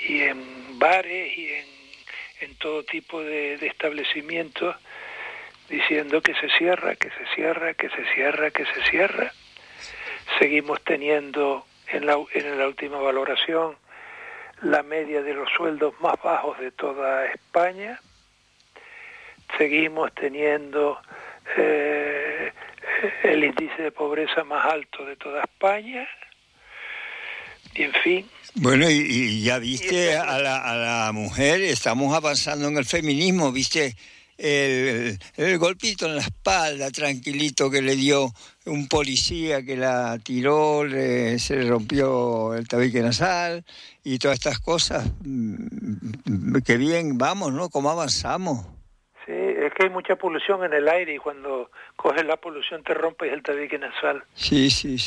en bares y en todo tipo de establecimientos, diciendo que se cierra, que se cierra, que se cierra, que se cierra. Seguimos teniendo en la última valoración la media de los sueldos más bajos de toda España. Seguimos teniendo el índice de pobreza más alto de toda España. Y en fin. Bueno, y ya viste a la mujer, estamos avanzando en el feminismo, viste el golpito en la espalda, tranquilito, que le dio un policía que la tiró, se le rompió el tabique nasal y todas estas cosas. Qué bien, vamos, ¿no? ¿Cómo avanzamos? Sí, es que hay mucha polución en el aire y cuando coges la polución te rompes el tabique nasal. Sí.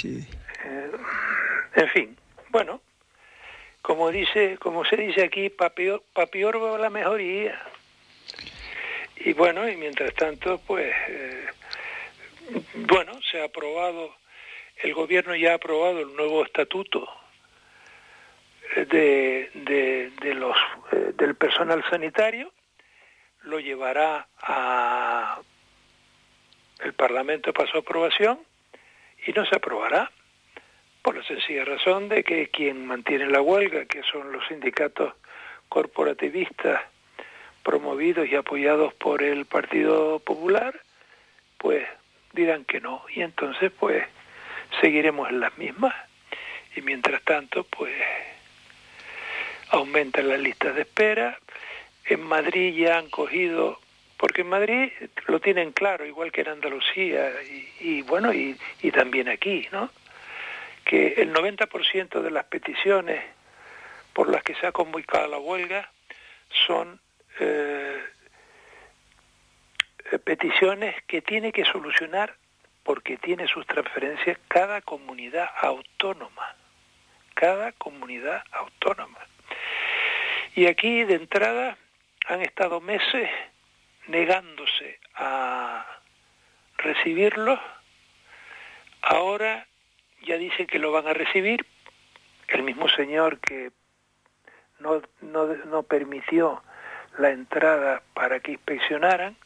En fin, bueno, como se dice aquí, pa' peor va la mejoría. Y bueno, y mientras tanto, pues, se ha aprobado, el gobierno ya ha aprobado el nuevo estatuto del personal sanitario, lo llevará a el Parlamento para su aprobación y no se aprobará, por la sencilla razón de que quien mantiene la huelga, que son los sindicatos corporativistas promovidos y apoyados por el Partido Popular, pues dirán que no, y entonces pues seguiremos en las mismas, y mientras tanto pues aumentan las listas de espera. En Madrid ya han cogido, porque en Madrid lo tienen claro, igual que en Andalucía, y también aquí, ¿no?, que el 90% de las peticiones por las que se ha convocado la huelga son peticiones que tiene que solucionar, porque tiene sus transferencias cada comunidad autónoma. Y aquí de entrada han estado meses negándose a recibirlos. Ahora ya dicen que lo van a recibir. El mismo señor que no permitió la entrada para que inspeccionaran,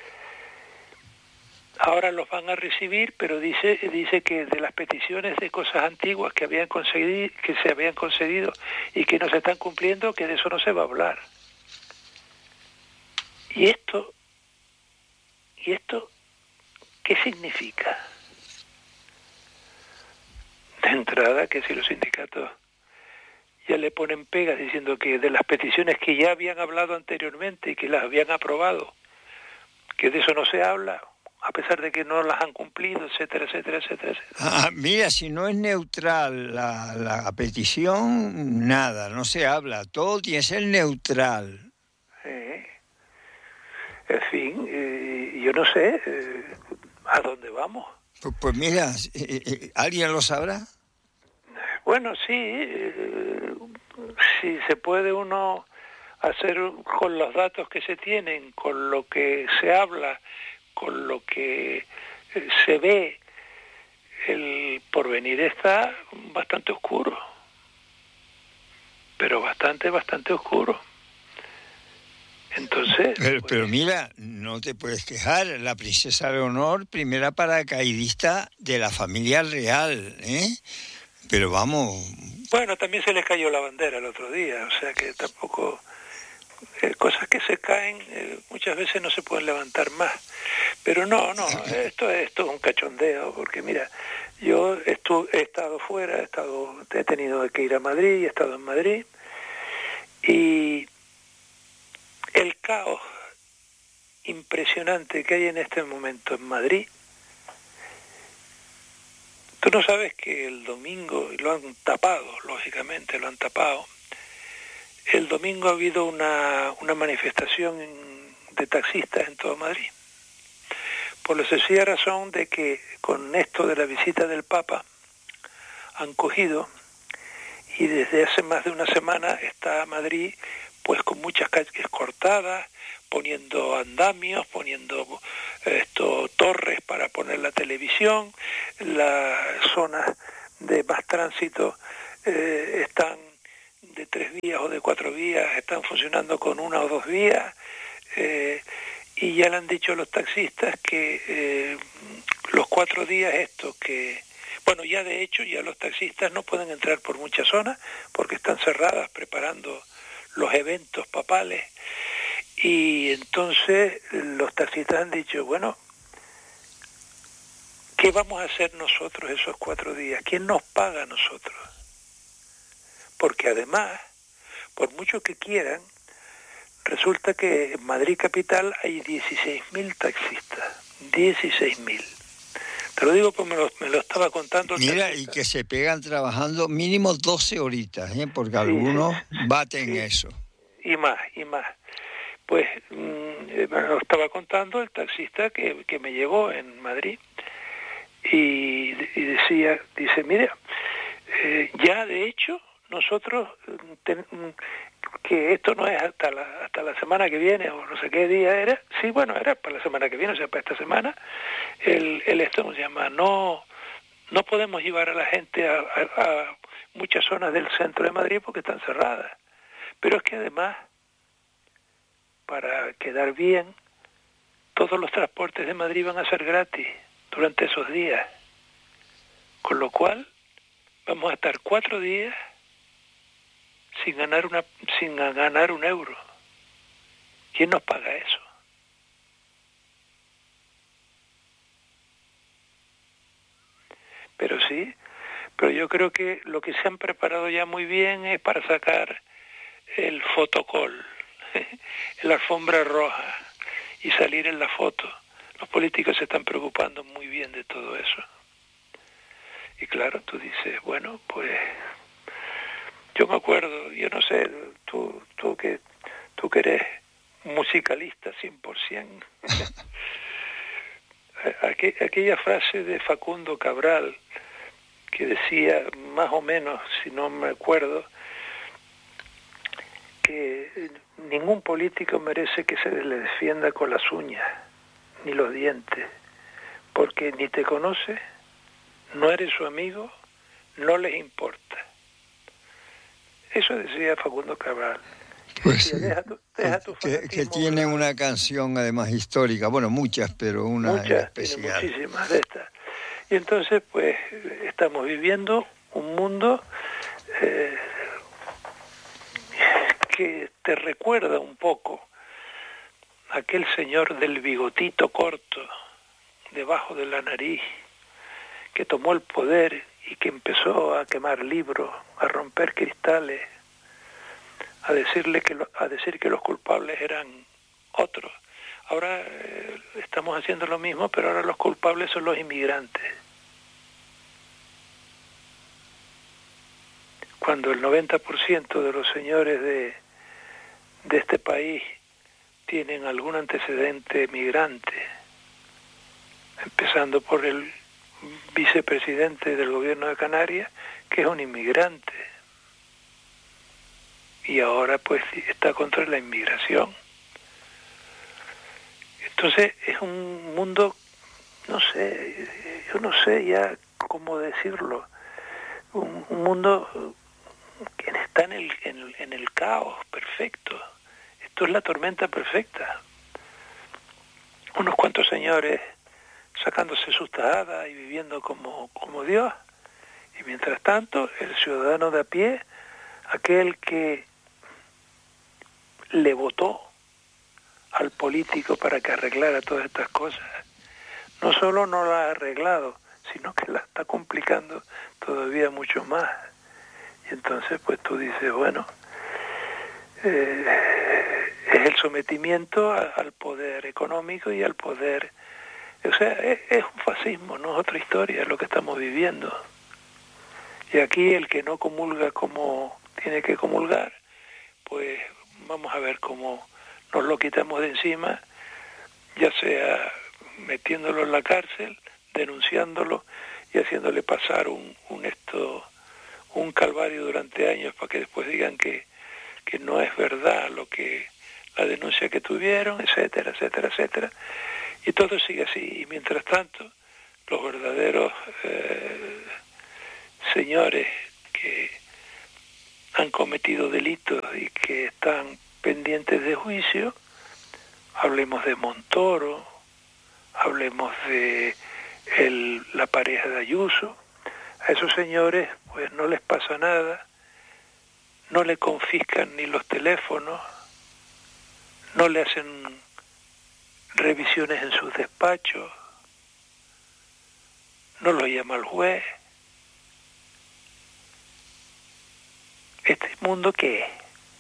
ahora los van a recibir, pero dice que de las peticiones de cosas antiguas que se habían concedido y que no se están cumpliendo, que de eso no se va a hablar. ¿Y esto qué significa? De entrada, que si los sindicatos ya le ponen pegas diciendo que de las peticiones que ya habían hablado anteriormente y que las habían aprobado, que de eso no se habla, a pesar de que no las han cumplido, etcétera, etcétera, etcétera, etcétera. Mira, si no es neutral la petición, nada, no se habla, todo tiene que ser neutral. En fin, yo no sé a dónde vamos. Pues mira, ¿alguien lo sabrá? Bueno, sí, si se puede uno hacer con los datos que se tienen, con lo que se habla, con lo que se ve, el porvenir está bastante oscuro, pero bastante oscuro. Entonces... Pero mira, no te puedes quejar, la princesa Leonor, primera paracaidista de la familia real, ¿eh? Pero vamos... Bueno, también se les cayó la bandera el otro día, o sea que tampoco... cosas que se caen muchas veces no se pueden levantar más. Pero no, esto es un cachondeo, porque mira, yo he estado fuera, he tenido que ir a Madrid, he estado en Madrid, y el caos impresionante que hay en este momento en Madrid. Tú no sabes que el domingo, y lo han tapado, lógicamente lo han tapado, el domingo ha habido una manifestación de taxistas en todo Madrid, por la sencilla razón de que con esto de la visita del Papa han cogido, y desde hace más de una semana está Madrid pues con muchas calles cortadas, poniendo andamios, poniendo torres para poner la televisión, las zonas de más tránsito están de 3 vías o de 4 vías, están funcionando con 1 o 2 vías, y ya le han dicho a los taxistas que los 4 días estos que... Bueno, ya de hecho, ya los taxistas no pueden entrar por muchas zonas porque están cerradas preparando los eventos papales. Y entonces los taxistas han dicho, bueno, ¿qué vamos a hacer nosotros esos 4 días? ¿Quién nos paga a nosotros? Porque además, por mucho que quieran, resulta que en Madrid capital hay 16.000 taxistas. 16.000. Te lo digo porque me lo estaba contando. Mira, y que se pegan trabajando mínimo 12 horitas, porque algunos baten eso. Y más. Pues me lo estaba contando el taxista que me llevó en Madrid y dice, mira, ya de hecho nosotros, que esto no es hasta la semana que viene o no sé qué día era, sí, bueno, era para la semana que viene, o sea, para esta semana, esto nos llama, no podemos llevar a la gente a muchas zonas del centro de Madrid porque están cerradas, pero es que además, para quedar bien, todos los transportes de Madrid van a ser gratis durante esos días, con lo cual vamos a estar 4 días sin ganar un euro. ¿Quién nos paga eso? Pero yo creo que lo que se han preparado ya muy bien es para sacar el fotocall, la alfombra roja y salir en la foto. Los políticos se están preocupando muy bien de todo eso. Y claro, tú dices, bueno, pues yo me acuerdo, yo no sé, tú que eres musicalista 100%, aquella frase de Facundo Cabral que decía, más o menos, si no me acuerdo, que ningún político merece que se le defienda con las uñas ni los dientes, porque ni te conoce, no eres su amigo, no les importa. Eso decía Facundo Cabral. Pues decía, que tiene una canción además histórica, bueno, muchas, pero una en especial. Tiene muchísimas de estas. Y entonces, pues, estamos viviendo un mundo que te recuerda un poco a aquel señor del bigotito corto, debajo de la nariz, que tomó el poder y que empezó a quemar libros, a romper cristales, a decir que los culpables eran otros. Ahora estamos haciendo lo mismo, pero ahora los culpables son los inmigrantes. Cuando el 90% de los señores de este país tienen algún antecedente migrante, empezando por el vicepresidente del gobierno de Canarias, que es un inmigrante, y ahora pues está contra la inmigración. Entonces es un mundo, no sé, yo no sé ya cómo decirlo, un mundo que está en el caos perfecto. Esto es la tormenta perfecta. Unos cuantos señores sacándose sus tajadas y viviendo como Dios, y mientras tanto el ciudadano de a pie, aquel que le votó al político para que arreglara todas estas cosas, no solo no la ha arreglado, sino que la está complicando todavía mucho más. Y entonces pues tú dices, bueno, es el sometimiento al poder económico y al poder, o sea, es un fascismo, no es otra historia lo que estamos viviendo. Y aquí el que no comulga como tiene que comulgar, pues vamos a ver cómo nos lo quitamos de encima, ya sea metiéndolo en la cárcel, denunciándolo y haciéndole pasar un calvario durante años para que después digan que no es verdad la denuncia que tuvieron, etcétera, etcétera, etcétera. Y todo sigue así. Y mientras tanto, los verdaderos señores han cometido delitos y que están pendientes de juicio. Hablemos de Montoro, hablemos de la pareja de Ayuso. A esos señores pues no les pasa nada, no le confiscan ni los teléfonos, no le hacen revisiones en sus despachos, no lo llama el juez. ¿Este mundo qué es?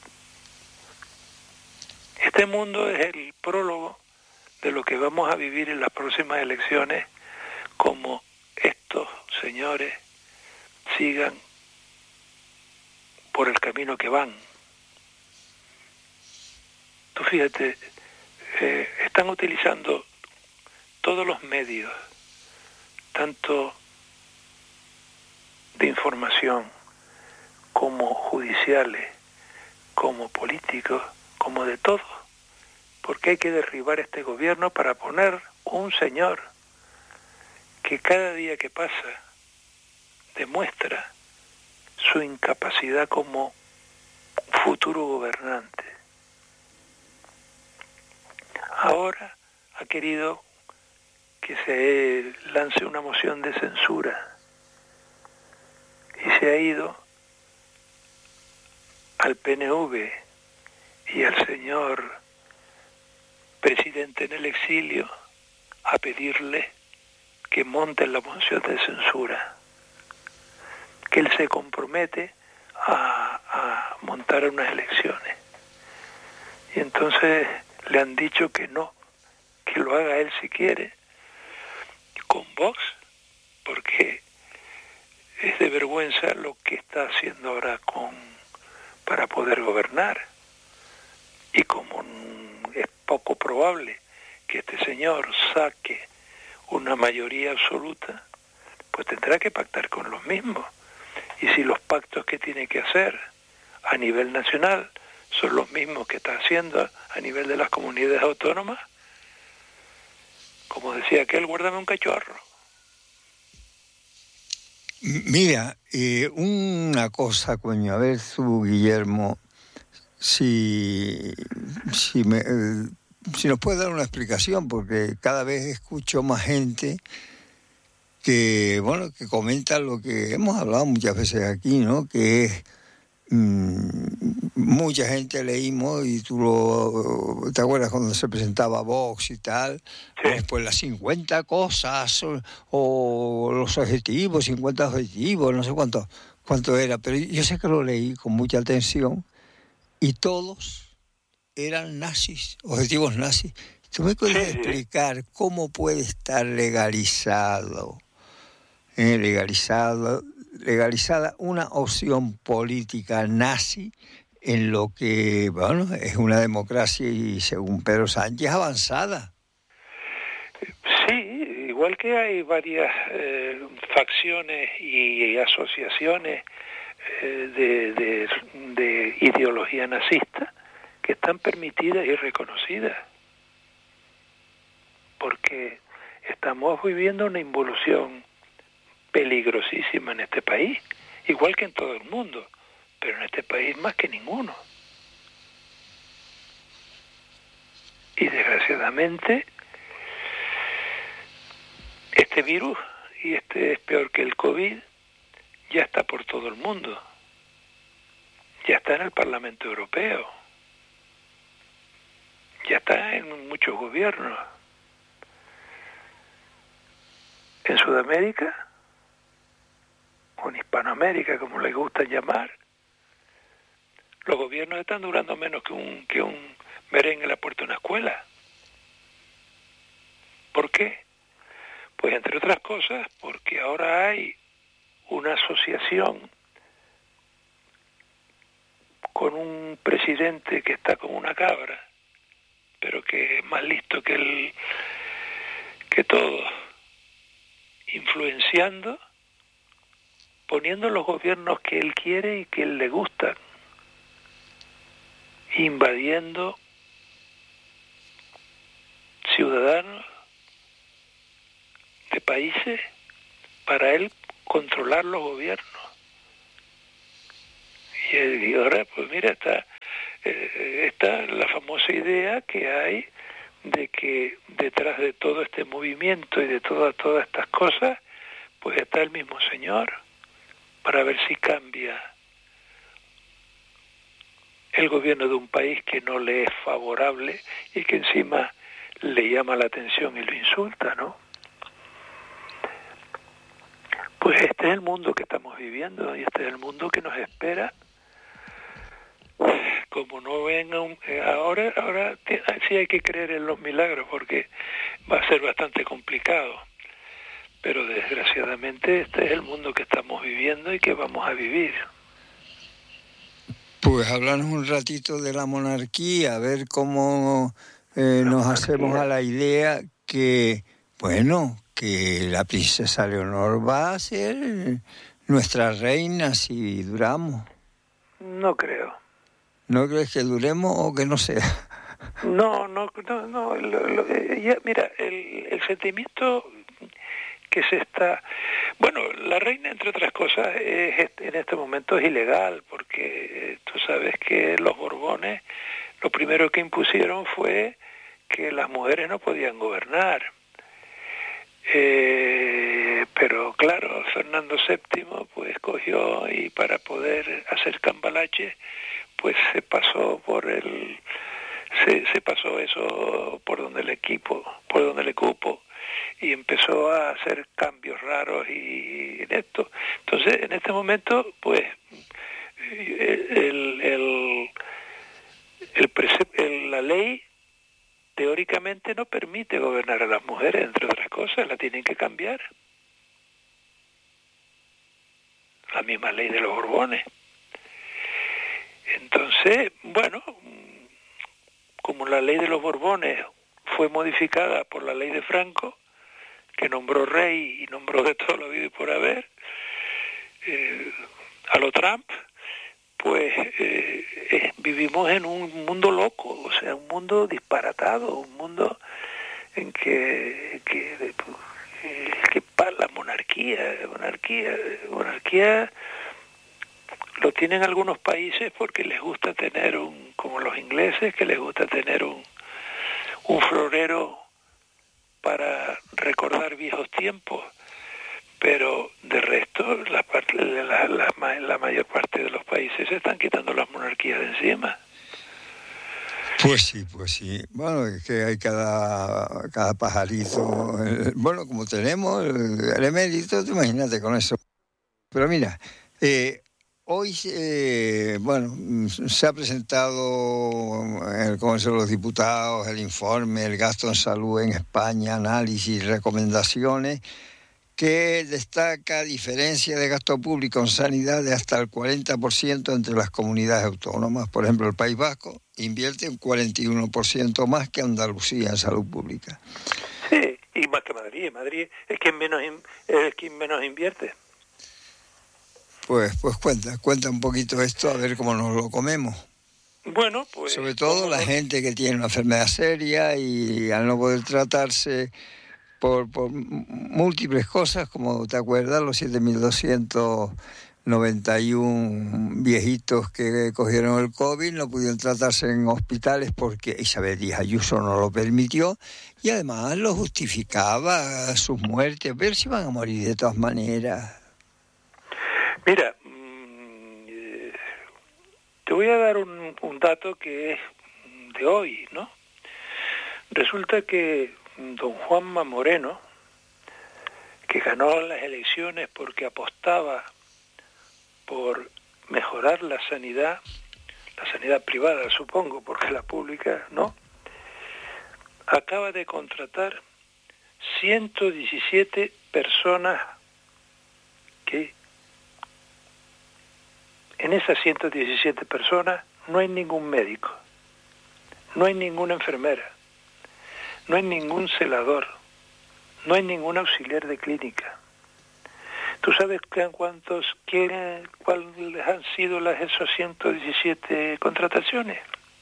Este mundo es el prólogo de lo que vamos a vivir en las próximas elecciones, como estos señores sigan por el camino que van. Tú fíjate, están utilizando todos los medios, tanto de información como judiciales, como políticos, como de todo, porque hay que derribar este gobierno para poner un señor que cada día que pasa demuestra su incapacidad como futuro gobernante. Ahora ha querido que se lance una moción de censura y se ha ido al PNV y al señor presidente en el exilio a pedirle que monten la moción de censura, que él se compromete a montar unas elecciones. Y entonces le han dicho que no, que lo haga él si quiere, con Vox, porque es de vergüenza lo que está haciendo ahora para poder gobernar. Y como es poco probable que este señor saque una mayoría absoluta, pues tendrá que pactar con los mismos. Y si los pactos que tiene que hacer a nivel nacional son los mismos que está haciendo a nivel de las comunidades autónomas, como decía aquel, guárdame un cachorro. Mira, una cosa, coño, a ver tú, Guillermo, si nos puedes dar una explicación, porque cada vez escucho más gente que comenta lo que hemos hablado muchas veces aquí, ¿no? Que es mucha gente leímos, y tú te acuerdas cuando se presentaba Vox y tal, Sí. Después las 50 cosas o los objetivos, 50 objetivos, no sé cuánto era, pero yo sé que lo leí con mucha atención y todos eran nazis, objetivos nazis. ¿Tú me puedes explicar cómo puede estar legalizada una opción política nazi en lo que, es una democracia y, según Pedro Sánchez, avanzada? Sí, igual que hay varias facciones y asociaciones de ideología nazista que están permitidas y reconocidas, porque estamos viviendo una involución peligrosísima en este país, igual que en todo el mundo, pero en este país más que ninguno. Y desgraciadamente este virus, y este es peor que el COVID, ya está por todo el mundo. Ya está en el Parlamento Europeo. Ya está en muchos gobiernos. En Sudamérica, o en Hispanoamérica, como les gusta llamar, los gobiernos están durando menos que un merengue en la puerta de una escuela. ¿Por qué? Pues entre otras cosas, porque ahora hay una asociación con un presidente que está como una cabra, pero que es más listo que todo, influenciando, poniendo los gobiernos que él quiere y que él le gustan, invadiendo ciudadanos de países para él controlar los gobiernos. Y ahora, pues mira, está la famosa idea que hay de que detrás de todo este movimiento y de todas estas cosas, pues está el mismo señor, para ver si cambia el gobierno de un país que no le es favorable y que encima le llama la atención y lo insulta, ¿no? Pues este es el mundo que estamos viviendo y este es el mundo que nos espera. Como no venga ahora sí hay que creer en los milagros porque va a ser bastante complicado. Pero desgraciadamente este es el mundo que estamos viviendo y que vamos a vivir. Pues háblanos un ratito de la monarquía, a ver cómo nos hacemos a la idea que, bueno, que la princesa Leonor va a ser nuestra reina si duramos. No creo. ¿No crees que duremos o que no sea? No. Mira, el sentimiento que se está... Bueno, la reina, entre otras cosas, en este momento es ilegal, porque tú sabes que los Borbones, lo primero que impusieron fue que las mujeres no podían gobernar. Pero claro, Fernando VII pues cogió y para poder hacer cambalache, pues se pasó eso por donde le cupo, y empezó a hacer cambios raros y en esto. Entonces, en este momento, pues la ley teóricamente no permite gobernar a las mujeres, entre otras cosas, la tienen que cambiar. La misma ley de los Borbones. Entonces, bueno, como la ley de los Borbones fue modificada por la ley de Franco, que nombró rey y nombró de todo lo habido y por haber, a lo Trump, pues vivimos en un mundo loco, o sea, un mundo disparatado, un mundo en que la monarquía lo tienen algunos países porque les gusta tener como los ingleses, que les gusta tener un florero para recordar viejos tiempos, pero de resto la mayor parte de los países se están quitando las monarquías de encima. Pues sí. Bueno, es que hay cada pajarito. Bueno, como tenemos el emérito, imagínate con eso. Pero mira, hoy, bueno, se ha presentado en el Congreso de los Diputados el informe, el gasto en salud en España, análisis y recomendaciones, que destaca diferencia de gasto público en sanidad de hasta el 40% entre las comunidades autónomas. Por ejemplo, el País Vasco invierte un 41% más que Andalucía en salud pública. Sí, y más que Madrid. Madrid es quien menos invierte. Pues cuenta un poquito esto, a ver cómo nos lo comemos. Bueno, pues... Sobre todo la gente que tiene una enfermedad seria y al no poder tratarse por múltiples cosas, como te acuerdas, los 7.291 viejitos que cogieron el COVID no pudieron tratarse en hospitales porque Isabel Díaz Ayuso no lo permitió y además lo justificaba sus muertes, pero si van a morir de todas maneras. Mira, te voy a dar un dato que es de hoy, ¿no? Resulta que don Juanma Moreno, que ganó las elecciones porque apostaba por mejorar la sanidad privada, supongo, porque la pública no, acaba de contratar 117 personas que en esas 117 personas no hay ningún médico, no hay ninguna enfermera, no hay ningún celador, no hay ningún auxiliar de clínica. ¿Tú sabes cuáles han sido esos 117 contrataciones?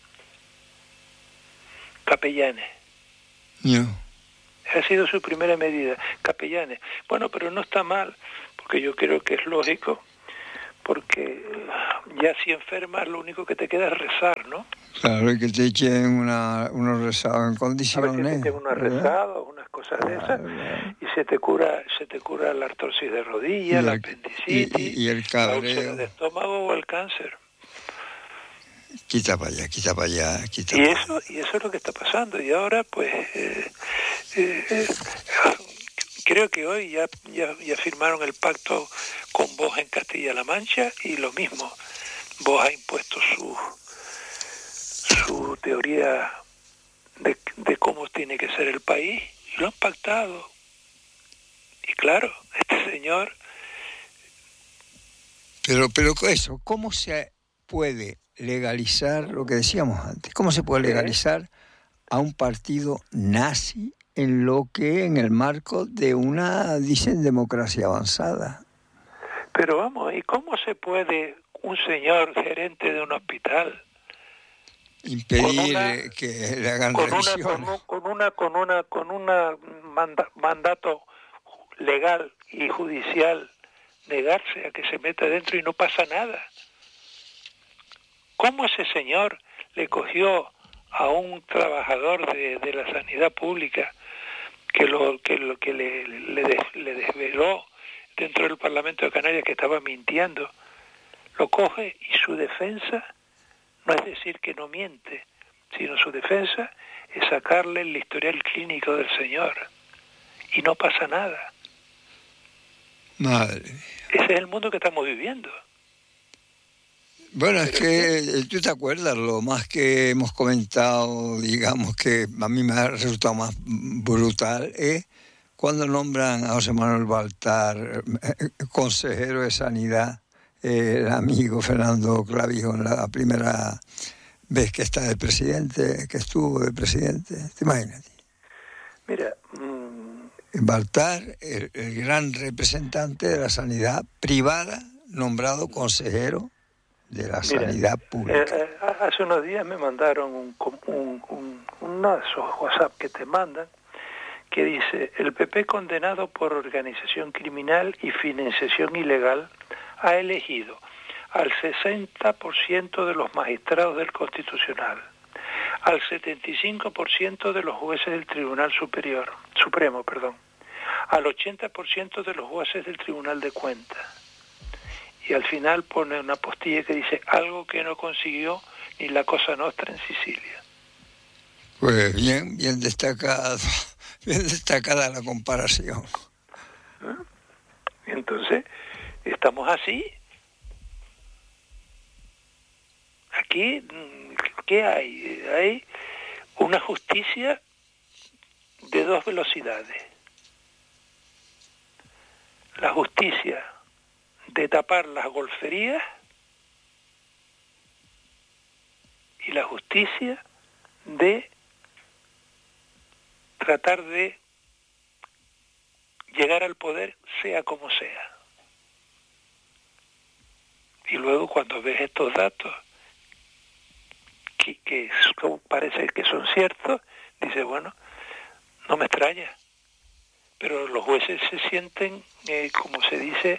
Capellanes. No. Ha sido su primera medida, capellanes. Bueno, pero no está mal, porque yo creo que es lógico, porque ya si enfermas lo único que te queda es rezar, ¿no? Claro, y que te echen unos rezados en condiciones. A ver si te echen unos rezados, unas cosas de esas, y se te cura la artrosis de rodilla, la apendicitis, y el la úlcera cabreo. de estómago o el cáncer. Quita para allá, quita para allá, quita Y para eso, allá. y eso es lo que está pasando. Y ahora, pues, creo que hoy ya firmaron el pacto con Vox en Castilla-La Mancha, y lo mismo. Vox ha impuesto su teoría de cómo tiene que ser el país, y lo han pactado. Y claro, este señor... Pero eso, ¿cómo se puede legalizar lo que decíamos antes? ¿Cómo se puede legalizar a un partido nazi en el marco de una, dicen, democracia avanzada? Pero vamos, ¿y cómo se puede un señor gerente de un hospital impedir que le hagan revisiones? Con un mandato legal y judicial, negarse a que se meta dentro y no pasa nada? ¿Cómo ese señor le cogió a un trabajador de la sanidad pública que le desveló dentro del Parlamento de Canarias que estaba mintiendo? Lo coge, y su defensa no es decir que no miente, sino su defensa es sacarle el historial clínico del señor, y no pasa nada. Madre. Ese es el mundo que estamos viviendo. Bueno, es que tú te acuerdas, lo más que hemos comentado, digamos, que a mí me ha resultado más brutal, es cuando nombran a José Manuel Baltar consejero de Sanidad, el amigo Fernando Clavijo, en la primera vez que está de presidente, que estuvo de presidente. ¿Te imaginas? Mira, Baltar, el gran representante de la sanidad privada, nombrado consejero de la sanidad pública. Hace unos días me mandaron unos WhatsApp que te mandan, que dice: el PP, condenado por organización criminal y financiación ilegal, ha elegido al 60% de los magistrados del Constitucional, al 75% de los jueces del Tribunal Supremo, al 80% de los jueces del Tribunal de Cuentas. Y al final pone una postilla que dice: algo que no consiguió ni la Cosa Nostra en Sicilia. Pues bien destacada la comparación. Entonces, estamos así. Aquí, ¿qué hay? Hay una justicia de dos velocidades. La justicia de tapar las golferías y la justicia de tratar de llegar al poder sea como sea. Y luego, cuando ves estos datos que parece que son ciertos, dices, bueno, no me extraña. Pero los jueces se sienten, como se dice,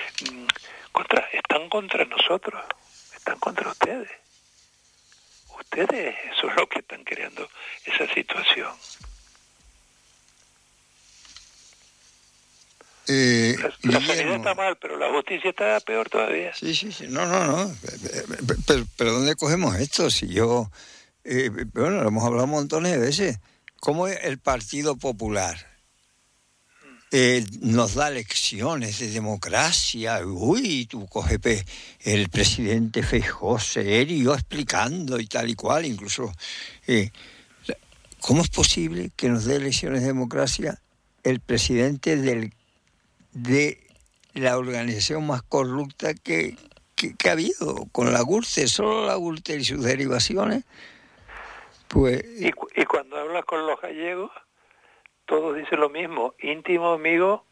están contra nosotros, están contra ustedes. Ustedes son los que están creando esa situación. La sanidad está mal, pero la justicia está peor todavía. Sí. No. Pero ¿dónde cogemos esto? Si yo, bueno, lo hemos hablado montones de veces. ¿Cómo el Partido Popular nos da lecciones de democracia? Uy, tú coges el presidente Feijóo serio explicando y tal y cual, incluso. ¿Cómo es posible que nos dé lecciones de democracia el presidente de la organización más corrupta que ha habido, con la Gürtel, solo la Gürtel y sus derivaciones? Pues y cuando hablas con los gallegos, todos dicen lo mismo: íntimo amigo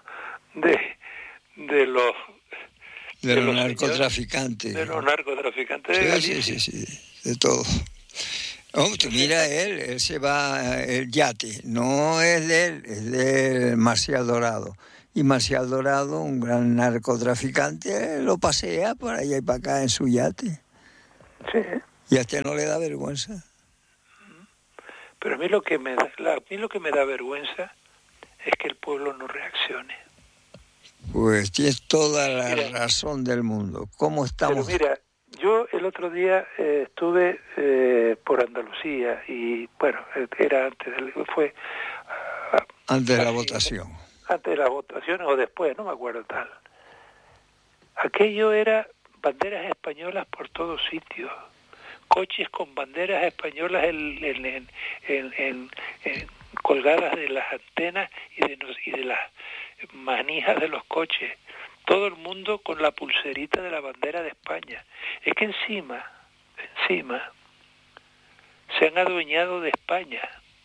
de los narcotraficantes. De los narcotraficantes de Galicia. Sí, de todo. Mira, él se va, el yate, no es de él, es de Marcial Dorado. y Marcial Dorado, un gran narcotraficante, lo pasea por allá y para acá en su yate. Sí. Y a este no le da vergüenza. Pero a mí lo que me da vergüenza es que el pueblo no reaccione. Pues tienes toda la razón del mundo. ¿Cómo estamos? Pero mira, yo el otro día estuve por Andalucía y bueno, era antes de la votación. Antes de la votación o después, no me acuerdo tal. Aquello era banderas españolas por todos sitios, coches con banderas españolas colgadas de las antenas y de las manijas de los coches. Todo el mundo con la pulserita de la bandera de España. Es que encima se han adueñado de España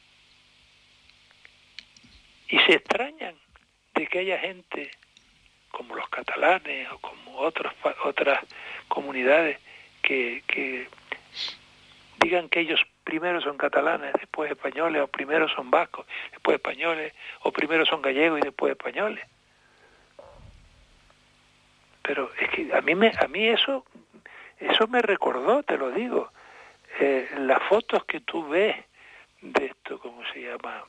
y se extrañan de que haya gente como los catalanes o como otras comunidades que digan que ellos primero son catalanes, después españoles, o primero son vascos, después españoles, o primero son gallegos y después españoles. Pero es que a mí eso me recordó, te lo digo, las fotos que tú ves de esto, ¿cómo se llama?,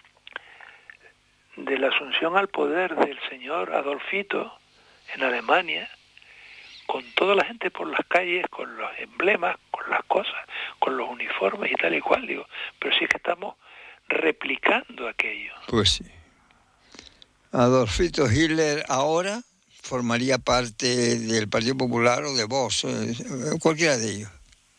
de la asunción al poder del señor Adolfito en Alemania, con toda la gente por las calles, con los emblemas, con las cosas, con los uniformes y tal y cual, digo, pero sí que estamos replicando aquello. Pues sí. Adolfito Hitler ahora formaría parte del Partido Popular o de Vox, cualquiera de ellos.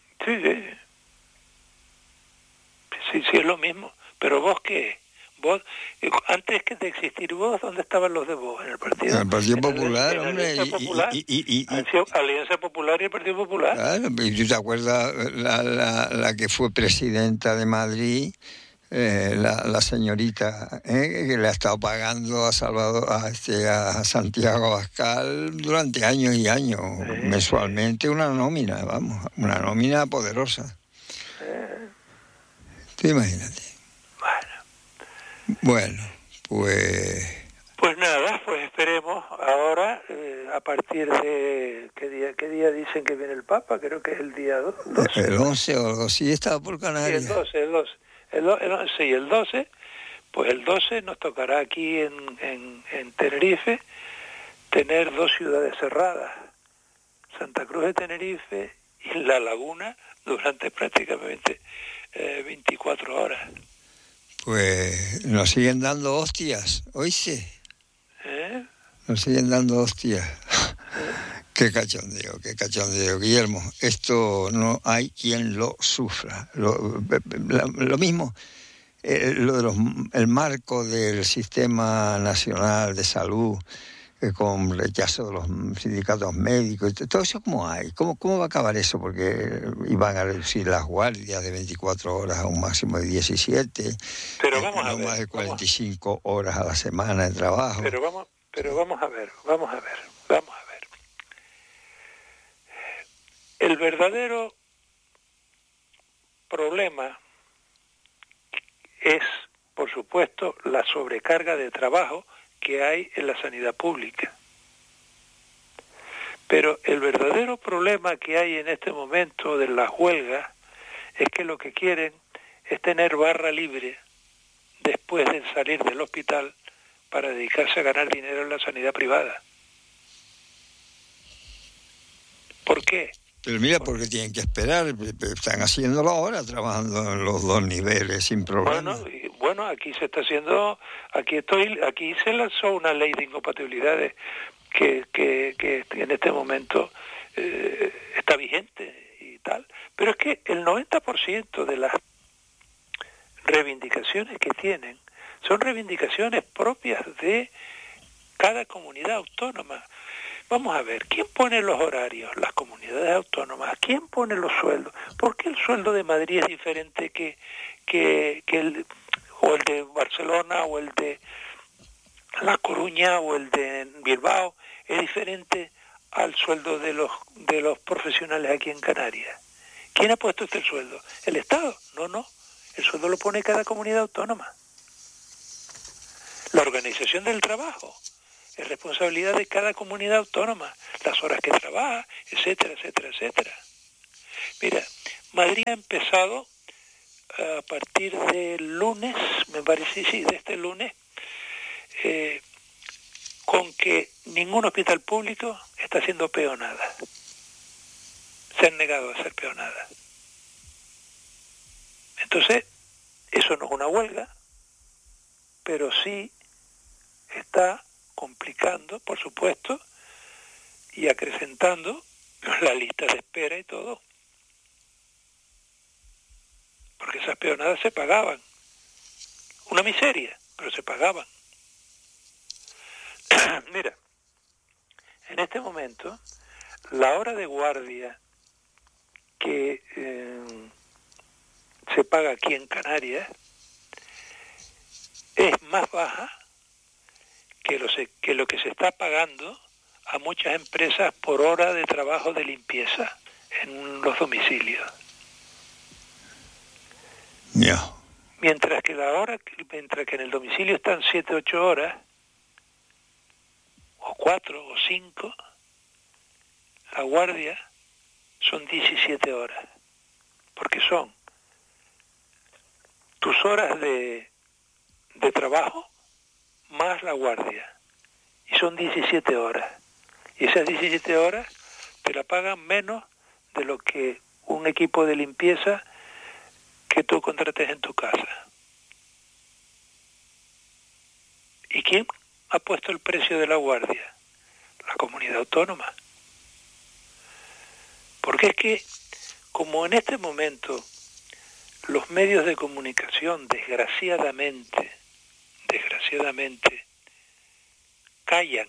Sí, es lo mismo. Pero ¿vos qué? Vos, antes de existir vos, ¿dónde estaban los de vos? En el Partido, Popular, hombre. Alianza Popular y el Partido Popular. Claro, ¿y tú te acuerdas la que fue presidenta de Madrid? La señorita que le ha estado pagando a Santiago Abascal durante años y años, mensualmente una nómina poderosa. Tú imagínate. Bueno, pues nada, pues esperemos ahora, a partir de ¿qué día dicen que viene el Papa? Creo que es el día 12. El 11 o algo así, estaba por Canarias. Sí, el 12. El 12, pues el 12 nos tocará aquí en Tenerife tener dos ciudades cerradas, Santa Cruz de Tenerife y La Laguna, durante prácticamente 24 horas. Pues nos siguen dando hostias, ¿oíste? Nos siguen dando hostias. Qué cachondeo, Guillermo. Esto no hay quien lo sufra. Lo mismo, el marco del Sistema Nacional de Salud, con rechazo de los sindicatos médicos, todo eso, ¿cómo hay? ¿Cómo va a acabar eso? Porque iban a reducir las guardias de 24 horas a un máximo de 17, pero vamos a ver, más de 45 horas a la semana de trabajo. Pero vamos a ver. El verdadero problema es, por supuesto, la sobrecarga de trabajo que hay en la sanidad pública. Pero el verdadero problema que hay en este momento de las huelgas es que lo que quieren es tener barra libre después de salir del hospital para dedicarse a ganar dinero en la sanidad privada. ¿Por qué? Pero mira, porque tienen que esperar, están haciéndolo ahora, trabajando en los dos niveles sin problema. Bueno, aquí se está haciendo, aquí se lanzó una ley de incompatibilidades que en este momento está vigente y tal, pero es que el 90% de las reivindicaciones que tienen son reivindicaciones propias de cada comunidad autónoma. Vamos a ver, ¿quién pone los horarios? Las comunidades autónomas. ¿Quién pone los sueldos? ¿Por qué el sueldo de Madrid es diferente que el de Barcelona, o el de La Coruña, o el de Bilbao es diferente al sueldo de los profesionales aquí en Canarias? ¿Quién ha puesto este sueldo? ¿El Estado? No. El sueldo lo pone cada comunidad autónoma. La organización del trabajo es responsabilidad de cada comunidad autónoma, las horas que trabaja, etcétera, etcétera, etcétera. Mira, Madrid ha empezado a partir del lunes, me parece, sí, de este lunes, con que ningún hospital público está haciendo peonada. Se han negado a hacer peonada. Entonces, eso no es una huelga, pero sí está complicando, por supuesto, y acrecentando la lista de espera y todo. Porque esas peonadas se pagaban. Una miseria, pero se pagaban. Mira, en este momento, la hora de guardia que se paga aquí en Canarias es más baja que lo que se está pagando a muchas empresas por hora de trabajo de limpieza en los domicilios. Yeah. Mientras que en el domicilio están 7, 8 horas, o 4 o 5, la guardia son 17 horas, porque son tus horas de trabajo más la guardia, y son 17 horas. Y esas 17 horas te la pagan menos de lo que un equipo de limpieza que tú contrates en tu casa. ¿Y quién ha puesto el precio de la guardia? La comunidad autónoma. Porque es que, como en este momento los medios de comunicación desgraciadamente callan,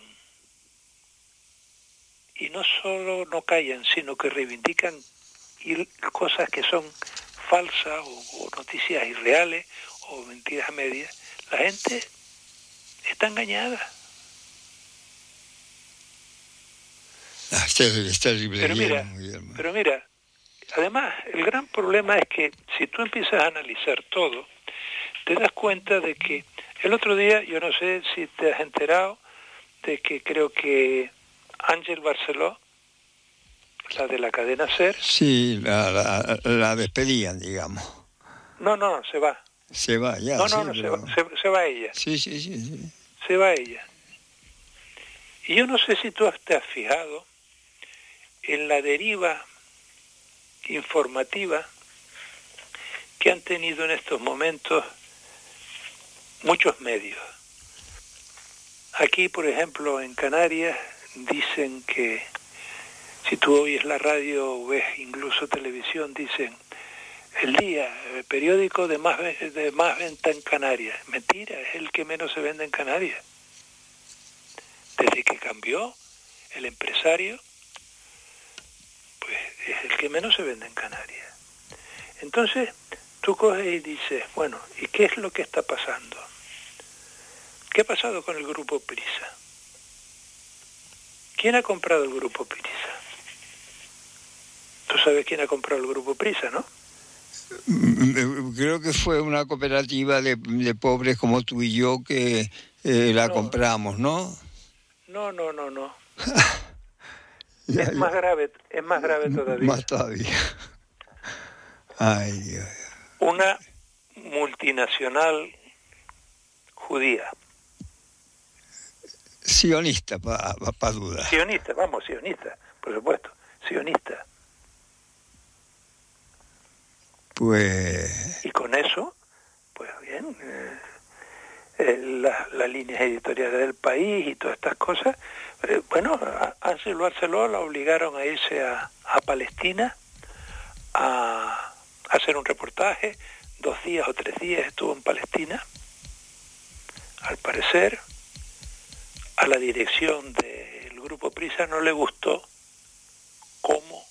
y no solo no callan, sino que reivindican cosas que son falsas o noticias irreales o mentiras a medias, la gente está engañada. Es terrible. Pero mira, además, el gran problema es que si tú empiezas a analizar todo, te das cuenta de que el otro día, yo no sé si te has enterado, de que creo que Ángel Barceló, la de la cadena SER... Sí, la despedían, digamos. No, se va. Se va, ya. No, sí, pero... se va ella. Sí. Se va ella. Y yo no sé si tú te has fijado en la deriva informativa que han tenido en estos momentos muchos medios. Aquí, por ejemplo, en Canarias, dicen que, si tú oyes la radio o ves incluso televisión, dicen, El Día, el periódico de más venta en Canarias. Mentira, es el que menos se vende en Canarias. Desde que cambió el empresario, pues es el que menos se vende en Canarias. Entonces, tú coges y dices, bueno, ¿y qué es lo que está pasando? ¿Qué ha pasado con el Grupo Prisa? ¿Quién ha comprado el Grupo Prisa? Tú sabes quién ha comprado el Grupo Prisa, ¿no? Creo que fue una cooperativa de pobres como tú y yo que la compramos, ¿no? No. Es más grave todavía. Más todavía. Ay, Dios. Una multinacional judía. Sionista, para duda. Sionista, por supuesto, sionista. Pues... Y con eso, pues bien, las líneas editoriales del país y todas estas cosas, bueno, Ángel Barceló la obligaron a irse a Palestina a hacer un reportaje, 2 días o 3 días estuvo en Palestina. Al parecer, a la dirección del Grupo Prisa no le gustó cómo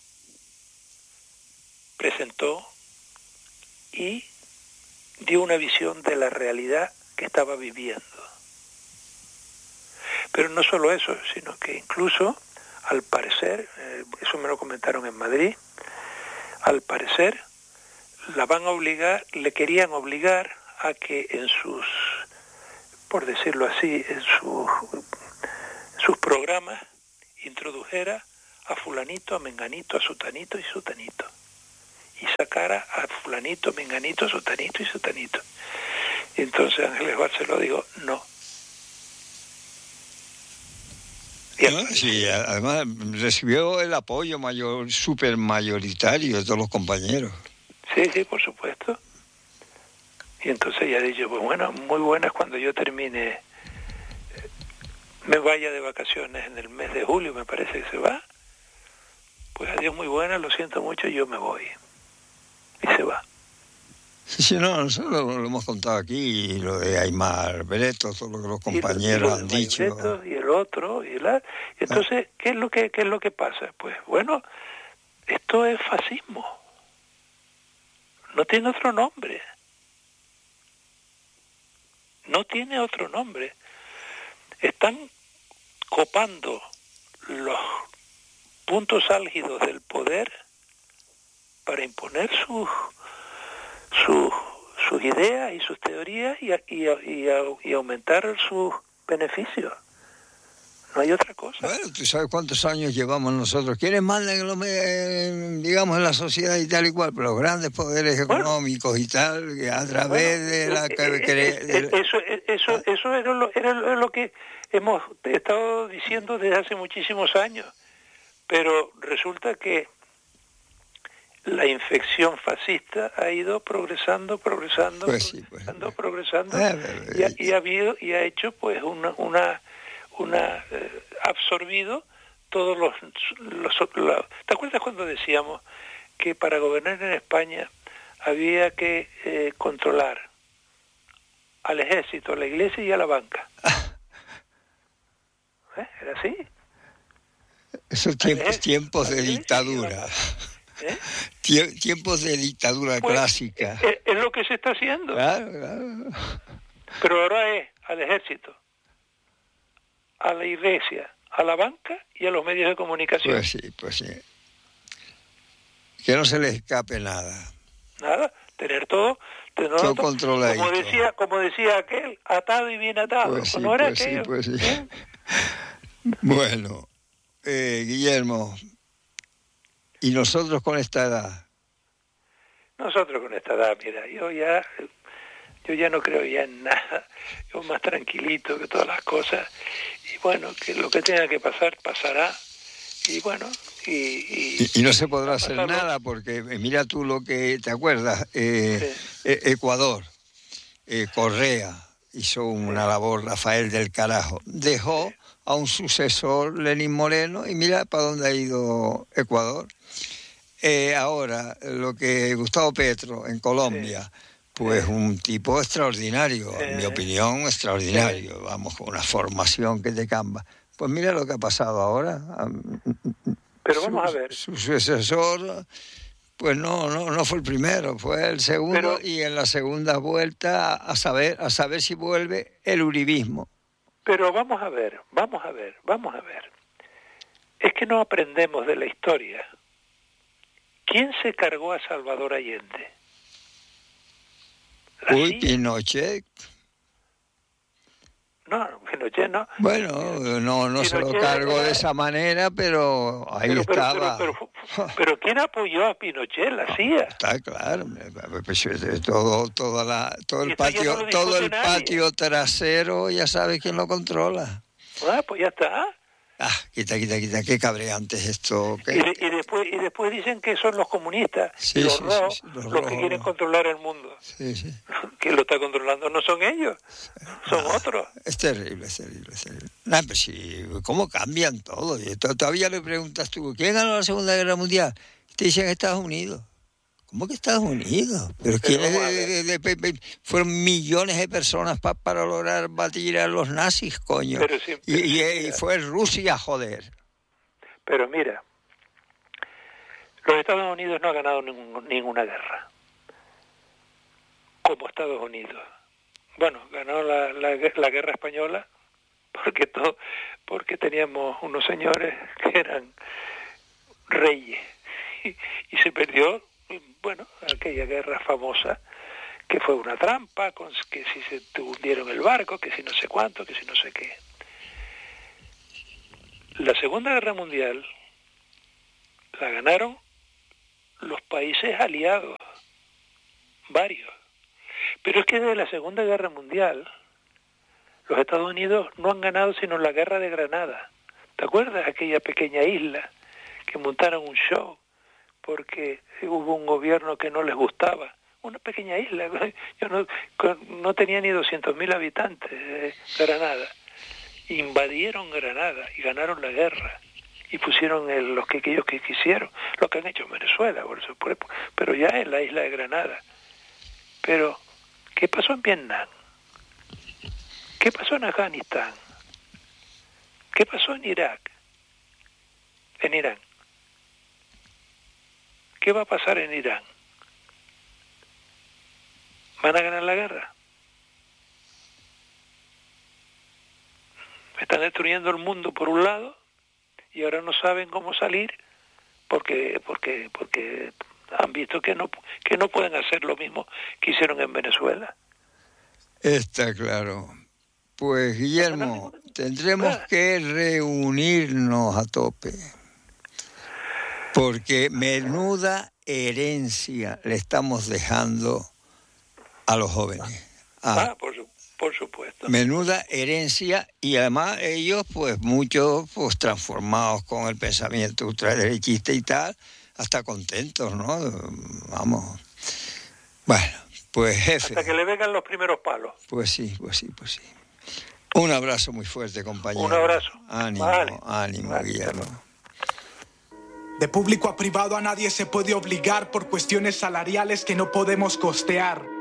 presentó y dio una visión de la realidad que estaba viviendo. Pero no solo eso, sino que incluso, al parecer, eso me lo comentaron en Madrid, al parecer le querían obligar a que en sus, por decirlo así, en sus sus programas introdujera a fulanito, a menganito, a sutanito y sutanito, y sacara a fulanito, menganito, sutanito y sutanito. Y entonces Ángeles Barceló dijo, no. Sí, además recibió el apoyo súper mayoritario de todos los compañeros. Sí, por supuesto. Y entonces ya dije, pues bueno, muy buenas cuando yo termine, me vaya de vacaciones en el mes de julio, me parece que se va. Pues adiós, muy buena, lo siento mucho, yo me voy. Y se va. Sí, no, nosotros lo hemos contado aquí, lo de Aymar Breto, todo lo que los compañeros han dicho. Breto, y el otro, entonces, ¿qué es lo que pasa? Pues bueno, esto es fascismo. No tiene otro nombre. No tiene otro nombre. Están copando los puntos álgidos del poder para imponer sus ideas y sus teorías y aumentar sus beneficios. No hay otra cosa. Bueno, ¿tú sabes cuántos años llevamos nosotros? ¿Quiénes mandan digamos, en la sociedad y tal y cual? Pero los grandes poderes económicos y tal, a través de la... Eso era lo que hemos estado diciendo desde hace muchísimos años. Pero resulta que la infección fascista ha ido progresando, progresando. Y ha hecho pues absorbido todos los... ¿Te acuerdas cuando decíamos que para gobernar en España había que controlar al ejército, a la iglesia y a la banca? ¿Era así? Esos tiempos de dictadura. Tiempos de dictadura clásica. Es lo que se está haciendo. Claro. Pero ahora es al ejército, a la iglesia, a la banca y a los medios de comunicación. Pues sí. Que no se les escape nada. Nada, tener todo controladito. Como decía aquel, atado y bien atado. Pues sí, ¿No era aquello? Pues sí. Bueno, Guillermo, ¿y nosotros con esta edad? Nosotros con esta edad, mira, yo ya no creo ya en nada. Yo más tranquilito que todas las cosas. Y bueno, que lo que tenga que pasar, pasará. Y bueno, y no se podrá hacer nada, porque mira tú lo que te acuerdas, Ecuador, Correa hizo una labor, Rafael del Carajo, dejó a un sucesor, Lenín Moreno, y mira para dónde ha ido Ecuador. Ahora, lo que Gustavo Petro en Colombia, pues un tipo extraordinario, en mi opinión, extraordinario, vamos, con una formación que te cambia. Pues mira lo que ha pasado ahora. Pero vamos a ver. Su sucesor, pues no fue el primero, fue el segundo, y en la segunda vuelta a saber si vuelve el uribismo. Pero vamos a ver. Es que no aprendemos de la historia. ¿Quién se cargó a Salvador Allende? Pinochet. No, Pinochet no. Bueno, no se lo cargó de esa manera, pero ahí estaba. Pero ¿quién apoyó a Pinochet? La CIA. Está claro. Todo el patio trasero, ya sabes quién lo controla. Pues ya está. Quita, qué cabreante es esto. Y después dicen que son los comunistas, los rojos que quieren controlar el mundo. Sí. ¿Quién lo está controlando? No son ellos, son otros. Es terrible. No, pero sí, ¿cómo cambian todo? Y todavía le preguntas tú, ¿quién ganó la Segunda Guerra Mundial? Te dicen Estados Unidos. ¿Cómo que Estados Unidos? Pero fueron millones de personas para lograr batir a los nazis, coño. Y fue Rusia, joder. Pero mira, los Estados Unidos no han ganado ninguna guerra. Como Estados Unidos. Bueno, ganó la guerra española porque teníamos unos señores que eran reyes. Y se perdió, bueno, aquella guerra famosa, que fue una trampa, que si se hundieron el barco, que si no sé cuánto, que si no sé qué. La Segunda Guerra Mundial la ganaron los países aliados, varios. Pero es que desde la Segunda Guerra Mundial los Estados Unidos no han ganado sino la Guerra de Granada. ¿Te acuerdas? Aquella pequeña isla que montaron un show porque hubo un gobierno que no les gustaba. Una pequeña isla, yo no tenía ni 200.000 habitantes, Granada. Invadieron Granada y ganaron la guerra. Y pusieron los que ellos quisieron, lo que han hecho en Venezuela, por supuesto, pero ya en la isla de Granada. Pero, ¿qué pasó en Vietnam? ¿Qué pasó en Afganistán? ¿Qué pasó en Irak? En Irán. ¿Qué va a pasar en Irán? ¿Van a ganar la guerra? Están destruyendo el mundo por un lado y ahora no saben cómo salir porque han visto que no pueden hacer lo mismo que hicieron en Venezuela. Está claro. Pues Guillermo, tendremos que reunirnos a tope, porque menuda herencia le estamos dejando a los jóvenes. Por supuesto. Menuda herencia, y además ellos, pues muchos, pues transformados con el pensamiento ultraderechista y tal, hasta contentos, ¿no? Vamos. Bueno, pues jefe. Hasta que le vengan los primeros palos. Pues sí. Un abrazo muy fuerte, compañero. Un abrazo. Ánimo, Guillermo. De público a privado a nadie se puede obligar por cuestiones salariales que no podemos costear.